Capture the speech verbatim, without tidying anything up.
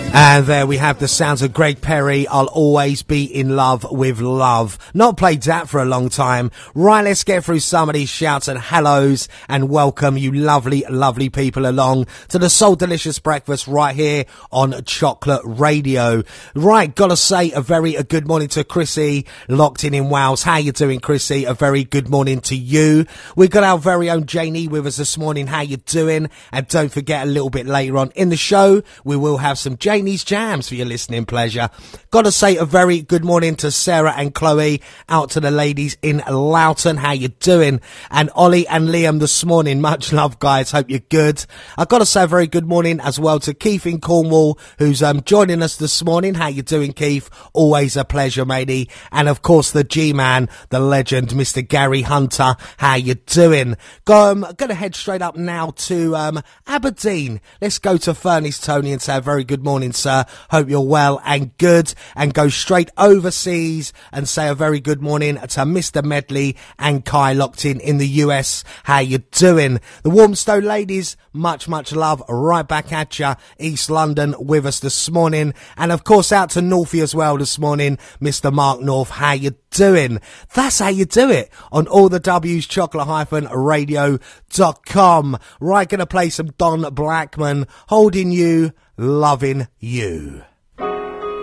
And there we have the sounds of Greg Perry, I'll Always Be in Love with Love. Not played that for a long time. Right, let's get through some of these shouts and hellos and welcome you lovely, lovely people along to the Soul Delicious Breakfast right here on Chocolate Radio. Right, gotta say a very a good morning to Chrissy, locked in in Wales. How you doing, Chrissy? A very good morning to you. We've got our very own Janie with us this morning. How you doing? And don't forget, a little bit later on in the show, we will have some Janie Janie's Jams for your listening pleasure. Gotta say a very good morning to Sarah and Chloe, out to the ladies in Loughton. How you doing? And Ollie and Liam this morning. Much love, guys. Hope you're good. I gotta say a very good morning as well to Keith in Cornwall, who's um joining us this morning. How you doing, Keith? Always a pleasure, matey. And of course the G-Man, the legend, Mister Gary Hunter. How you doing? Go, um, gonna head straight up now to um Aberdeen. Let's go to Furnace Tony and say a very good morning, sir. Hope you're well and good, and go straight overseas and say a very good morning to Mister Medley and Kai, locked in in the U S. How you doing? The Warmstone ladies, much much love right back at ya. East London with us this morning, and of course out to Northie as well this morning, Mister Mark North. How you doing? That's how you do it on all the W's, chocolate radio dot com. Right, gonna play some Don Blackman, Holding You, Loving You.